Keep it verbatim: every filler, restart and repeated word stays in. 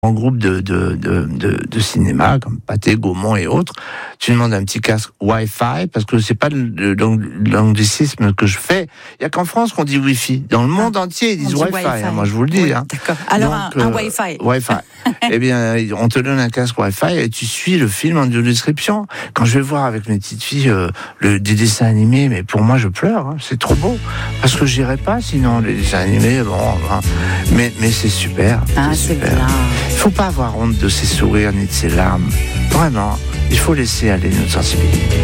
en groupe de, de, de, de, de cinéma, comme Pathé, Gaumont et autres, tu demandes un petit casque Wi-Fi, parce que c'est pas le- le- l'anglicisme que je fais. Il y a qu'en France qu'on dit Wi-Fi. Dans le monde Ah, entier, ils disent on dit Wi-Fi, Wi-Fi. hein, moi je vous le dis. Oui, hein. d'accord. Alors, Donc, un, un euh, Wi-Fi. Wi-Fi. Eh bien, on te donne un casque Wi-Fi et tu suis le film en audio-description. Quand je vais voir avec mes petites filles euh, le, des dessins animés, mais pour moi, je pleure. Hein, c'est trop beau. Parce que j'irai pas sinon, les dessins animés, bon, hein, mais, mais c'est super. Ah, c'est super. bien. Il faut pas avoir honte de ses sourires ni de ses larmes. Vraiment, il faut laisser aller notre sensibilité.